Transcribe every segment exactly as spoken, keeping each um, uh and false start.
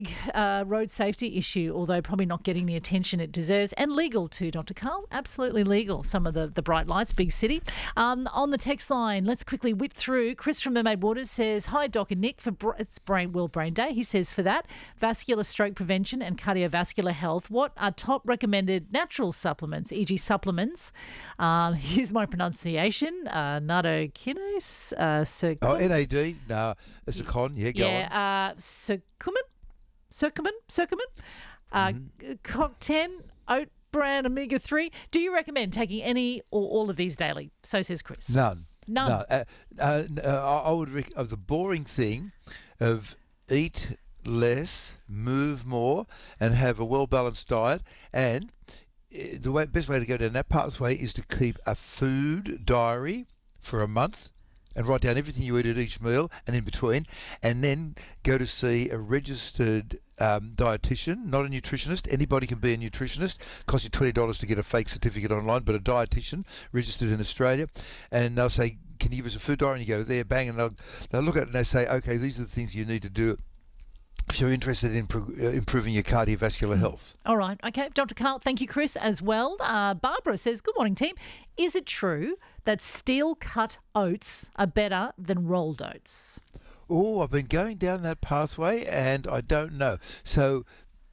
uh, road safety issue, although probably not getting the attention it deserves, and legal too, Doctor Carl. Absolutely legal. Some of the, the bright lights, big city. Um, on the text line, let's quickly whip through. Chris from Mermaid Waters says, hi, Doc and Nick. For br- It's brain World Brain Day. He says for that, vascular stroke prevention and cardiovascular health, what are top recommended natural supplements, for example supplements? Um, here's my pronunciation. Uh, Nattokinase, uh, circumin. Oh, N A D. No, it's a con. Yeah, go yeah, on. uh, circumin. Circumin, Circumin, uh, Mm-hmm. Coc ten, oat bran omega three. Do you recommend taking any or all of these daily? So says Chris. None. None. No. Uh, uh, uh, I would rec- of the boring thing of eat less, move more, and have a well-balanced diet. And uh, the way, best way to go down that pathway is to keep a food diary for a month and write down everything you eat at each meal and in between, and then go to see a registered um, dietitian, not a nutritionist. Anybody can be a nutritionist. Costs you twenty dollars to get a fake certificate online, but a dietitian registered in Australia, and they'll say, can you give us a food diary? And you go there, bang, and they'll, they'll look at it and they say, okay, these are the things you need to do if you're interested in pro- uh, improving your cardiovascular health. All right. Okay. Doctor Carl, thank you, Chris, as well. Uh, Barbara says, good morning, team. Is it true that steel-cut oats are better than rolled oats? Oh, I've been going down that pathway and I don't know. So,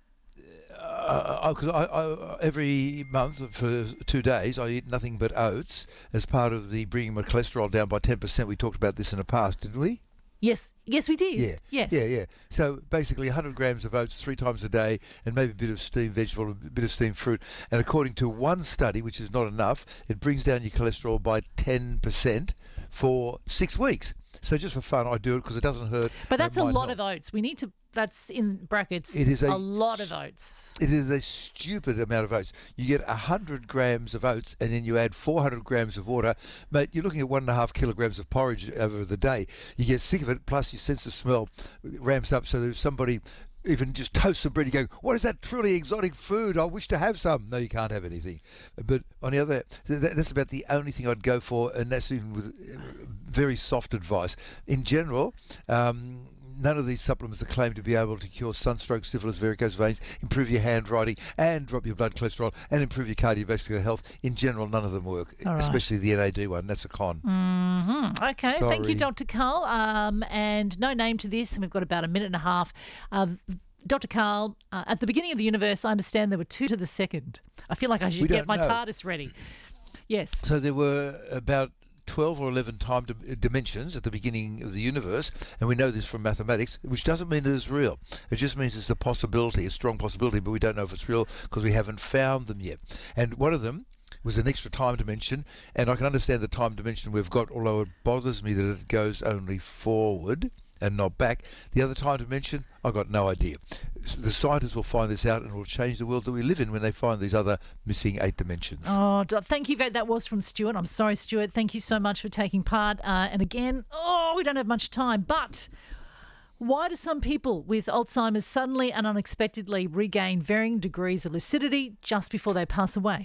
because uh, I, I, every month for two days I eat nothing but oats as part of the bringing my cholesterol down by ten percent. We talked about this in the past, didn't we? Yes, yes, we did. Yeah, yes, yeah, yeah. So basically, one hundred grams of oats three times a day, and maybe a bit of steamed vegetable, a bit of steamed fruit. And according to one study, which is not enough, it brings down your cholesterol by ten percent for six weeks. So just for fun, I do it because it doesn't hurt. But that's a lot help. of oats. We need to. That's in brackets. It is a, a lot of oats. It is a stupid amount of oats. You get one hundred grams of oats and then you add four hundred grams of water. Mate, you're looking at one and a half kilograms of porridge over the day. You get sick of it, plus your sense of smell ramps up. So there's somebody even just toast some bread, you go, what is that truly exotic food? I wish to have some. No, you can't have anything. But on the other, that's about the only thing I'd go for, and that's even with very soft advice. In general, um, none of these supplements are claimed to be able to cure sunstroke, syphilis, varicose veins, improve your handwriting, and drop your blood cholesterol, and improve your cardiovascular health. In general, none of them work, right. Especially the N A D one. That's a con. Mm-hmm. Okay, Sorry. Thank you, Doctor Carl. Um, and no name to this, and we've got about a minute and a half. Um, Doctor Carl, uh, at the beginning of the universe, I understand there were two to the second. I feel like I should We get don't my know. TARDIS ready. Yes. So there were about twelve or eleven time di- dimensions at the beginning of the universe, and we know this from mathematics, which doesn't mean it is real. It just means it's a possibility, a strong possibility, but we don't know if it's real because we haven't found them yet. And one of them was an extra time dimension, and I can understand the time dimension we've got, although it bothers me that it goes only forward and not back. The other time dimension, I've got no idea. The scientists will find this out and it will change the world that we live in when they find these other missing eight dimensions. Oh, thank you. That was from Stuart. I'm sorry, Stuart. Thank you so much for taking part. Uh, and again, oh, we don't have much time, but why do some people with Alzheimer's suddenly and unexpectedly regain varying degrees of lucidity just before they pass away?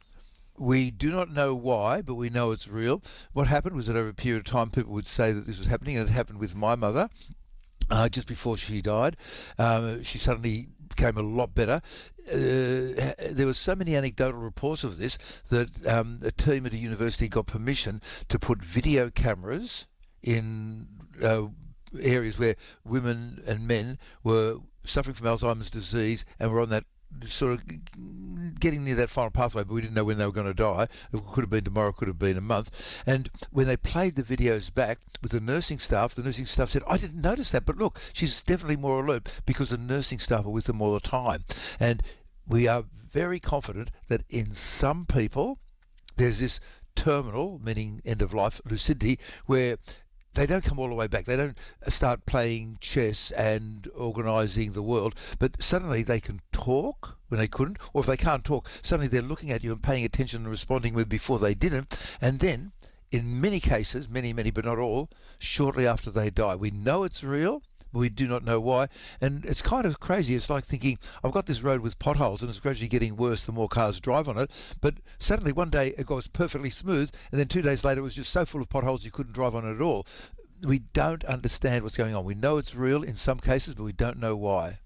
We do not know why, but we know it's real. What happened was that over a period of time, people would say that this was happening, and it happened with my mother. Uh, just before she died, um, she suddenly became a lot better. Uh, there were so many anecdotal reports of this that um, a team at a university got permission to put video cameras in uh, areas where women and men were suffering from Alzheimer's disease and were on that sort of getting near that final pathway, but we didn't know when they were going to die. It could have been tomorrow, could have been a month. And when they played the videos back with the nursing staff, the nursing staff said, I didn't notice that, but look, she's definitely more alert because the nursing staff are with them all the time. And we are very confident that in some people, there's this terminal, meaning end of life, lucidity, where they don't come all the way back. They don't start playing chess and organising the world, but suddenly they can talk when they couldn't, or if they can't talk, suddenly they're looking at you and paying attention and responding with before they didn't. And then, in many cases, many, many, but not all, shortly after they die. We know it's real, but we do not know why. And it's kind of crazy. It's like thinking, I've got this road with potholes and it's gradually getting worse the more cars drive on it. But suddenly one day it goes perfectly smooth, and then two days later it was just so full of potholes you couldn't drive on it at all. We don't understand what's going on. We know it's real in some cases, but we don't know why.